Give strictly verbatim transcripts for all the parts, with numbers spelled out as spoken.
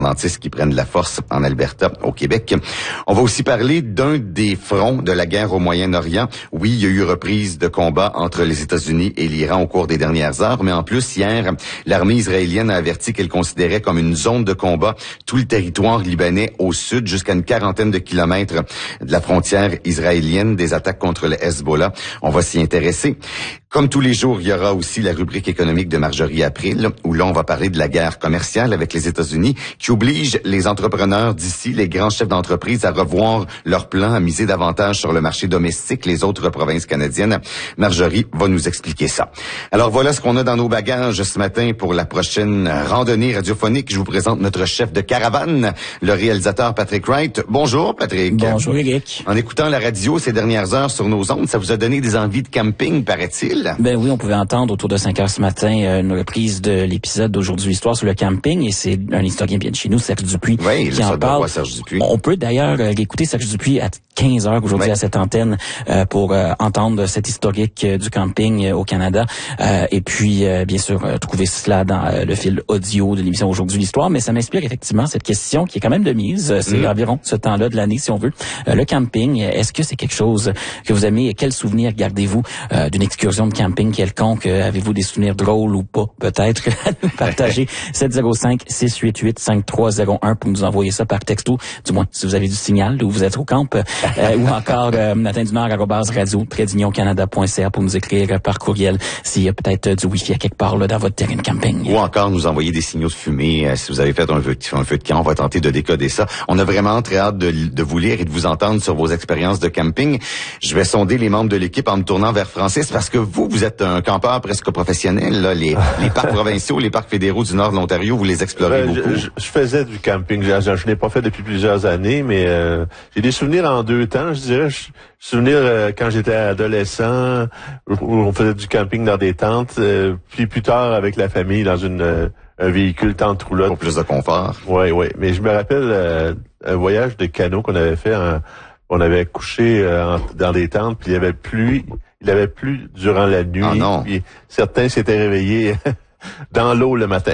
Atlantistes qui prennent de la force en Alberta, au Québec. On va aussi parler d'un des fronts de la guerre au Moyen-Orient. Oui, il y a eu reprise de combat entre les États-Unis et l'Iran au cours des dernières heures, mais en plus, hier, l'armée israélienne a averti qu'elle considérait comme une zone de combat tout le territoire libanais au sud, jusqu'à une quarantaine de kilomètres de la frontière israélienne, des attaques contre le Hezbollah. On va s'y intéresser. Comme tous les jours, il y aura aussi la rubrique économique de Marjorie April, où là, on va parler de la guerre commerciale avec les États-Unis, qui oblige les entrepreneurs d'ici, les grands chefs d'entreprise, à revoir leurs plans, à miser davantage sur le marché domestique, les autres provinces canadiennes. Marjorie va nous expliquer ça. Alors voilà ce qu'on a dans nos bagages ce matin pour la prochaine randonnée radiophonique. Je vous présente notre chef de caravane, le réalisateur Patrick Wright. Bonjour, Patrick. Bonjour, Eric. En écoutant la radio ces dernières heures sur nos ondes, ça vous a donné des envies de camping, paraît-il? Ben oui, on pouvait entendre autour de cinq heures ce matin une reprise de l'épisode d'Aujourd'hui Histoire sur le camping, et c'est un historien bien de chez nous, Serge Dupuis, oui, qui en parle. Serge Dupuis. On peut d'ailleurs euh, écouter Serge Dupuis à quinze heures aujourd'hui oui. à cette antenne euh, pour euh, entendre cet historique euh, du camping euh, au Canada, euh, et puis euh, bien sûr euh, trouver cela dans euh, le fil audio de l'émission Aujourd'hui l'Histoire. Mais ça m'inspire effectivement cette question qui est quand même de mise. C'est mmh. environ ce temps-là de l'année, si on veut. Euh, le camping, est-ce que c'est quelque chose que vous aimez? Quels souvenirs gardez-vous euh, d'une excursion de camping quelconque? Euh, avez-vous des souvenirs drôles ou pas? Peut-être à nous partager. sept zéro cinq, six huit huit, cinq trois zéro un pour nous envoyer ça par texto. Du moins, si vous avez du signal ou vous êtes au camp. Euh, ou encore euh, matin du Nord arobase radio trait canada point c a pour nous écrire par courriel s'il y a peut-être euh, du wifi à quelque part là dans votre terrain de camping. Ou encore nous envoyer des signaux de fumée euh, si vous avez fait un feu, un feu de camp. On va tenter de décoder ça. On a vraiment très hâte de, de vous lire et de vous entendre sur vos expériences de camping. Je vais sonder les membres de l'équipe en me tournant vers Francis, parce que vous, vous êtes un campeur presque professionnel. Là. Les, les parcs provinciaux, les parcs fédéraux du nord de l'Ontario, vous les explorez ben, beaucoup. Je, je faisais du camping. Je, je, je l'ai pas fait depuis plusieurs années, mais euh, j'ai des souvenirs en deux temps, je dirais. Je, Souvenir euh, quand j'étais adolescent, où on faisait du camping dans des tentes, euh, puis plus tard avec la famille dans une euh, un véhicule tente roulotte. Pour plus de confort. Oui, oui. Mais je me rappelle euh, un voyage de canot qu'on avait fait. En, on avait couché euh, en, dans des tentes, puis il y avait plu. Il avait plu durant la nuit. Ah non. Puis certains s'étaient réveillés dans l'eau le matin.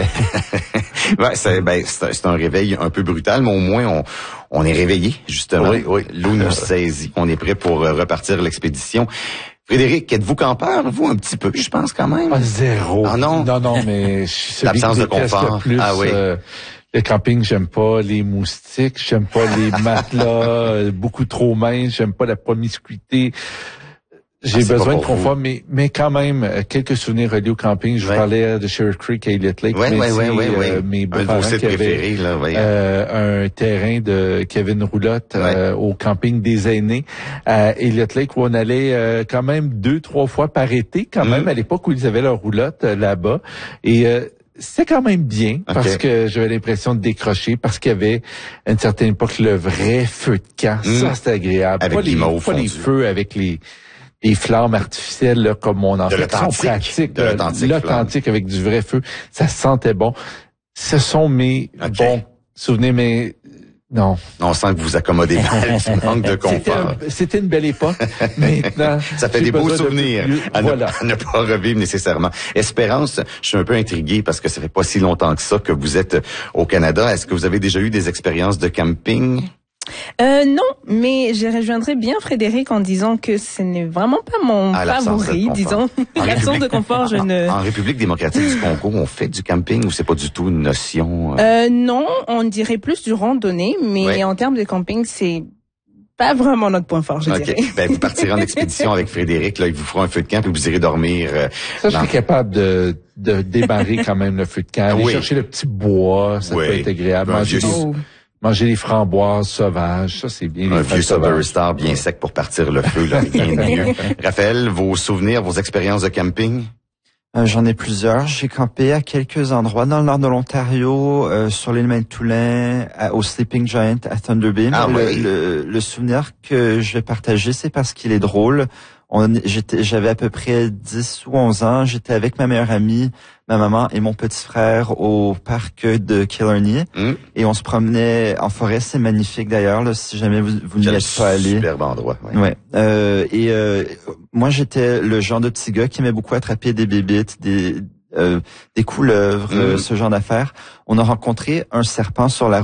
Ouais, c'est, ben, c'est, c'est un réveil un peu brutal, mais au moins on, on est réveillé, justement. Oui, oui. L'eau nous saisit. On est prêt pour euh, repartir l'expédition. Frédéric, êtes-vous campeur, vous, un petit peu, je pense, quand même? Ah, zéro. Ah non? Non, non, mais je suis celui l'absence qui de déteste confort. le plus. Ah oui. Euh, le camping, j'aime pas les moustiques, j'aime pas les matelas euh, beaucoup trop minces, j'aime pas la promiscuité. J'ai ah, besoin de confort, mais mais quand même, quelques souvenirs reliés au camping. Je ouais. parlais de Sherwood Creek à Elliott Lake. Oui, oui, oui, oui, oui. Euh, mes beaux-parents qui avaient là, oui. euh, un terrain de Kevin Roulotte ouais. euh, au camping des aînés à Elliott Lake, où on allait euh, quand même deux, trois fois par été, quand mm. même, à l'époque où ils avaient leur roulotte euh, là-bas. Et euh, c'était quand même bien, okay. parce que j'avais l'impression de décrocher, parce qu'il y avait, à une certaine époque, le vrai feu de camp. Mm. Ça, c'était agréable. Avec pas les, pas les feux avec les... les flammes artificielles, là, comme on en de fait, pratique, de l'authentique, l'authentique avec du vrai feu, ça sentait bon. Ce sont mes okay. bons souvenirs, mais non. On sent que vous accommodez mal, ce manque de confort. C'était, un, c'était une belle époque. Maintenant, ça fait des beaux souvenirs à, voilà. ne, à ne pas revivre nécessairement. Espérance, je suis un peu intrigué parce que ça fait pas si longtemps que ça que vous êtes au Canada. Est-ce que vous avez déjà eu des expériences de camping? Euh, non, mais je rejoindrais bien Frédéric en disant que ce n'est vraiment pas mon ah, favori, disons. L'absence de confort, je ne... En, en République démocratique du Congo, on fait du camping ou c'est pas du tout une notion? Euh... Euh, non, on dirait plus du randonnée, mais ouais. en termes de camping, c'est pas vraiment notre point fort, je okay. dirais. Ben, vous partirez en expédition avec Frédéric, là, il vous fera un feu de camp et vous irez dormir. Euh, ça, je suis capable de, de débarrer quand même le feu de camp. Aller oui. chercher le petit bois, ça oui. peut être agréable. Ben, Manger, oh. des, manger les framboises sauvages, ça c'est bien. Un vieux Subway Star bien sec pour partir le feu, là, rien de mieux. Raphaël, vos souvenirs, vos expériences de camping? Euh, j'en ai plusieurs. J'ai campé à quelques endroits dans le nord de l'Ontario, euh, sur l'île Manitoulin, à, au Sleeping Giant, à Thunder Bay. Ah, le, oui. le, le souvenir que je vais partager, c'est parce qu'il est drôle. On, j'étais, j'avais à peu près dix ou onze ans. J'étais avec ma meilleure amie, ma maman et mon petit frère au parc de Killarney. Mm. Et on se promenait en forêt. C'est magnifique d'ailleurs, là, si jamais vous, vous n'y êtes pas allé. Superbe endroit. Ouais. ouais. Euh, et euh, moi, j'étais le genre de petit gars qui aimait beaucoup attraper des bébites, des, euh, des couleuvres, mm. euh, ce genre d'affaires. On a rencontré un serpent sur la